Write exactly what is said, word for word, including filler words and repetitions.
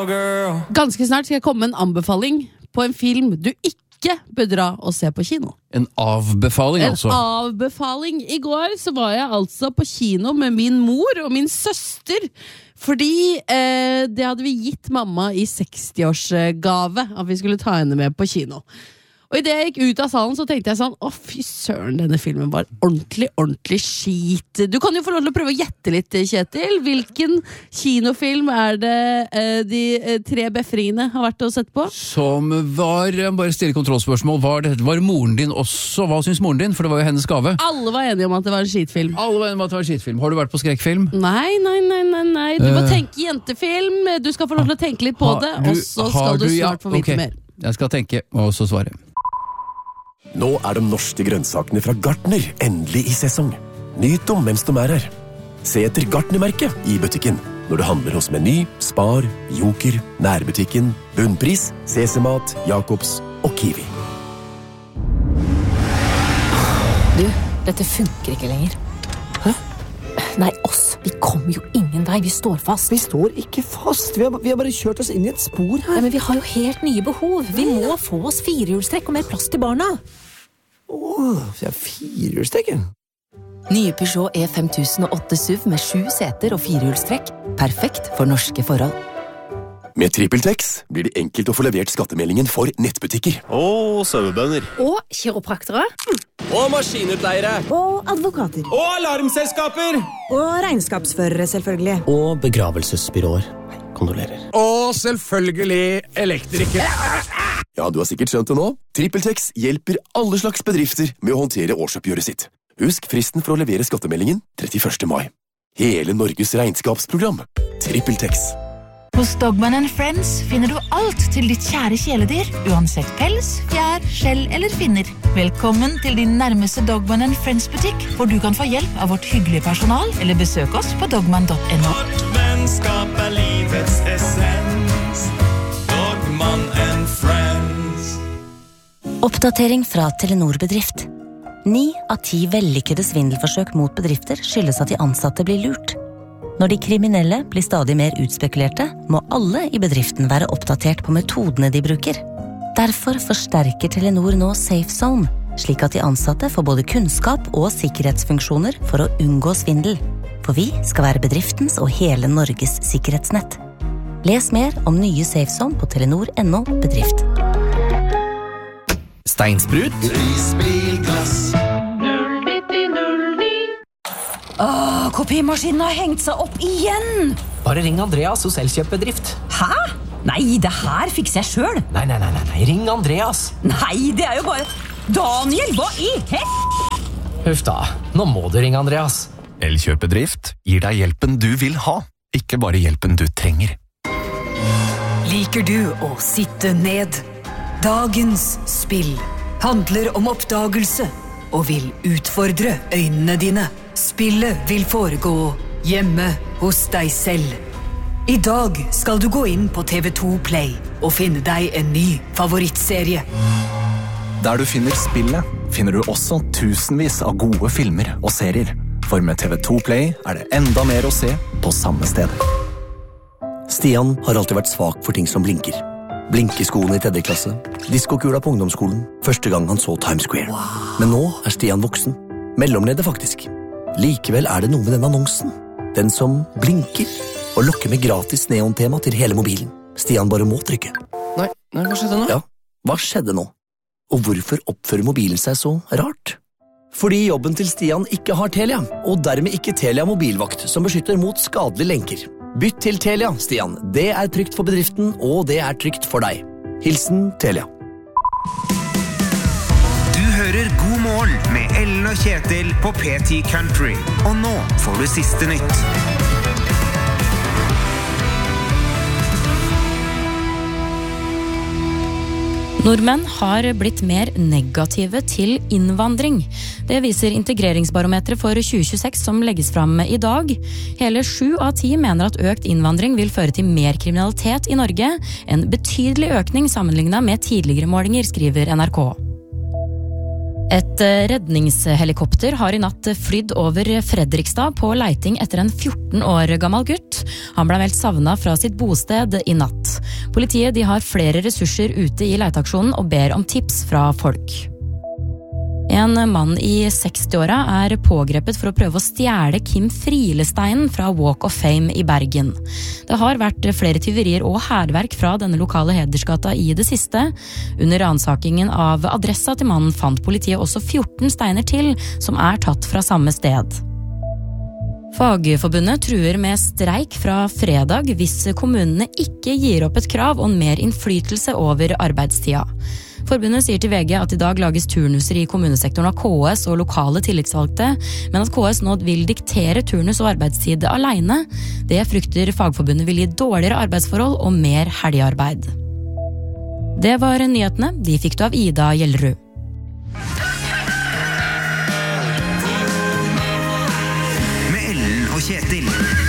cowgirl. Ganske snart skal jeg komme med en anbefaling på en film du ikke bør dra og se på kino. En avbefaling, En altså. avbefaling. I går så var jeg altså på kino med min mor og min søster, fordi eh, det hadde vi gitt mamma i sekstiårsgave, at vi skulle ta henne med på kino. Og i det jeg gikk ut av salen, så tenkte jeg sånn, å fy søren, denne filmen var ordentlig, ordentlig skit. Du kan jo få lov til å prøve å gjette litt, Kjetil. Hvilken kinofilm er det eh, de eh, tre befringene har vært og sett på? Som var, bare stille kontrollspørsmål, var, det, var moren din også, hva synes moren din? For det var jo hennes gave. Alle var enige om at det var en skitfilm. Alle var enige om at det var en skitfilm. Har du vært på skrekkfilm? Nei, nei, nei, nei, nei. Du må tenke jentefilm. Du skal få lov til å tenke litt på Ha- det, du- og så har skal du du- ja, snart få vite ok. mer. Jeg skal tenke, og så svare. Nå er de norske grønnsakene fra Gartner endelig i sesong. Nyt dem mens de er her. Se etter Gartner-merket i butikken når du handler hos Meny, Spar, Joker, Nærbutikken, Bunnpris, Sesemat, Jakobs og Kiwi. Du, dette funker ikke lenger. Hæ? Nei, oss. Vi kommer jo ingen vei. Vi står fast. Vi står ikke fast. Vi har, vi har bare kjørt oss inn i et spor her. Ja, men vi har jo helt nye behov. Vi må få oss firehjulstrekk og mer plass til barna. Åh, vi har firehjulstrekk. Nye Peugeot E fem tusen og åtte S U V med sju seter og firehjulstrekk. Perfekt for norske forhold. Med TrippelTex blir det enkelt å få levert skattemeldingen for nettbutikker. Og sauebønder. Og kiropraktere. Og maskinutleiere. Og advokater. Og alarmselskaper. Og regnskapsførere, selvfølgelig. Og begravelsesbyråer. Kondolerer. Og selvfølgelig elektrikere. Ja, du har sikkert skjønt det nå. TrippelTex hjelper alle slags bedrifter med å håndtere årsoppgjøret sitt. Husk fristen for å levere skattemeldingen trettiførste mai. Hele Norges regnskapsprogram. TrippelTex. Hos Dogman and Friends finner du alt til ditt kjære kjæledyr, uansett pels, fjær, skjell eller finner. Velkommen til din nærmeste Dogman and Friends-butikk, hvor du kan få hjelp av vårt hyggelige personal, eller besøk oss på dogman punktum no. Vårt vennskap er livets essens. Dogman and Friends. Oppdatering fra Telenor Bedrift. Ni av ti vellykkede svindelforsøk mot bedrifter skyldes at de ansatte blir lurt. Når de kriminelle blir stadig mer utspekulerte, må alle i bedriften være oppdatert på metodene de bruker. Derfor forsterker Telenor nå Safe Zone, slik at de ansatte får både kunnskap og sikkerhetsfunksjoner for å unngå svindel. For vi skal være bedriftens og hele Norges sikkerhetsnett. Les mer om nye Safe Zone på telenor punktum no bedrift. Steinsprut. Isbilglass. Åh, kopimaskinen har hengt seg opp igjen! Bare ring Andreas hos Elkjøp-bedrift. Hæ? Nei, det her fikser jeg selv. Nei, nei, nei, nei, nei. Ring Andreas. Nei, det er jo bare... Daniel, hva i hel... Huff da, nå må du ringe Andreas. Elkjøp-bedrift gir deg hjelpen du vil ha, ikke bare hjelpen du trenger. Liker du å sitte ned? Dagens spill handler om oppdagelse og vil utfordre øynene dine. Spillet vil foregå hjemme hos deg selv. I dag skal du gå inn på T V to Play og finne deg en ny favorittserie. Der du finner spillet, finner du også tusenvis av gode filmer og serier. For med T V to Play er det enda mer å se på samme sted. Stian har alltid vært svak for ting som blinker. Blinkeskoene i tredje klasse, diskokula på ungdomsskolen, første gang han så Times Square. Men nå er Stian voksen. Mellomleder faktisk. Likevel er det noe med den annonsen. Den som blinker og lokker med gratis neontema til hele mobilen. Stian bare må trykke. Nei, nei, hva skjedde nå? Ja, hva skjedde nå? Og hvorfor oppfører mobilen seg så rart? Fordi jobben til Stian ikke har Telia, og dermed ikke Telia mobilvakt som beskytter mot skadelige lenker. Bytt til Telia, Stian. Det er trygt for bedriften, og det er trygt for deg. Hilsen Telia. Du hører God morgen med Ellen og Kjetil på P ti Country. Og nå får du siste nytt. Nordmenn har blitt mer negative til innvandring. Det viser integreringsbarometeret for tjue tjueseks som legges fram i dag. Hele sju av ti mener at økt innvandring vil føre til mer kriminalitet i Norge. En betydelig økning sammenlignet med tidligere målinger, skriver N R K. Et redningshelikopter har i natt flydd over Fredrikstad på leiting etter en fjorten år gammel gutt. Han ble meldt savnet fra sitt bosted i natt. Politiet de har flere ressurser ute i leiteaksjonen og ber om tips fra folk. En mann i seksti-åra er pågrepet for å prøve å stjele Kim Frielesteinen fra Walk of Fame i Bergen. Det har vært flere tyverier og hærverk fra denne lokale hedersgata i det siste. Under ransakingen av adressa til mannen fant politiet også fjorten steiner til, som er tatt fra samme sted. Fagforbundet truer med streik fra fredag hvis kommunene ikke gir opp et krav om mer innflytelse over arbeidstida. Forbundet sier til V G at i dag lages turnuser i kommunesektoren av K S og lokale tillitsvalgte, men at K S nå vil diktere turnus og arbeidstid alene. Det frykter Fagforbundet vil gi dårligere arbeidsforhold og mer helgearbeid. Det var nyhetene. De fikk du av Ida Gjellerud. Med Ellen og Kjetil.